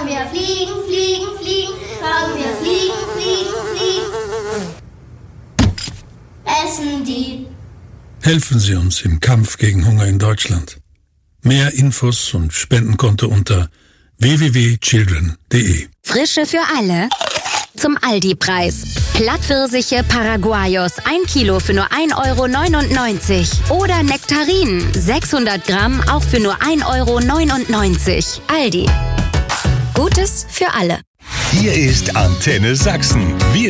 Wollen wir fliegen, fliegen, fliegen? Wollen wir fliegen, fliegen, fliegen? Essen die. Helfen Sie uns im Kampf gegen Hunger in Deutschland. Mehr Infos und Spendenkonto unter www.children.de. Frische für alle? Zum Aldi-Preis. Plattpfirsiche Paraguayos 1 Kilo für nur 1,99 €. Oder Nektarinen 600 Gramm auch für nur 1,99 €. Aldi. Gutes für alle. Hier ist Antenne Sachsen. Wir